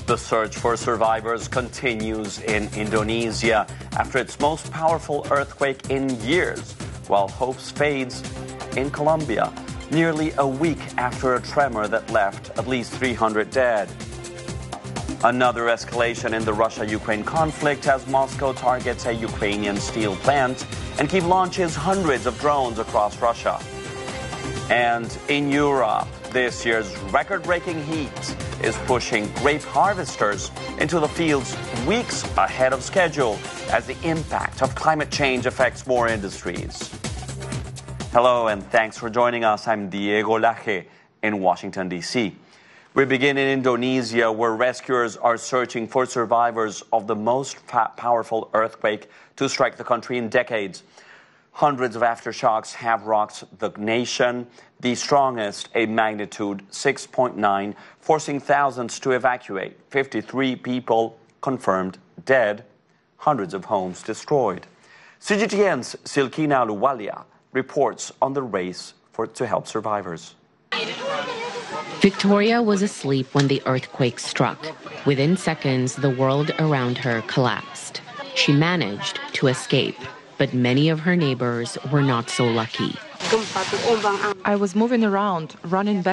The search for survivors continues in Indonesia after its most powerful earthquake in years, while hope fades in Colombia, nearly a week after a tremor that left at least 300 dead. Another escalation in the Russia-Ukraine conflict as Moscow targets a Ukrainian steel plant and Kyiv launches hundreds of drones across Russia. And in Europe, this year's record-breaking heat is pushing grape harvesters into the fields weeks ahead of schedule as the impact of climate change affects more industries. Hello and thanks for joining us. I'm Diego Laje in Washington, D.C. We begin in Indonesia, where rescuers are searching for survivors of the most powerful earthquake to strike the country in decades. Hundreds of aftershocks have rocked the nation, the strongest a magnitude 6.9, forcing thousands to evacuate. 53 people confirmed dead, hundreds of homes destroyed. CGTN's Silkina Luwalia reports on the race to help survivors. Victoria was asleep when the earthquake struck. Within seconds, the world around her collapsed. She managed to escape, but many of her neighbors were not so lucky. I was moving around, running back